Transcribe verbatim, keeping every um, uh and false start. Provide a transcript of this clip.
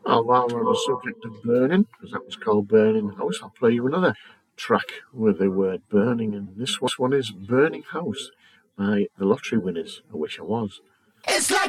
Well, while we're on the subject of burning, because that was called Burning House, I'll play you another track with the word burning, and this one is Burning House by the Lottery Winners. I wish I was. It's like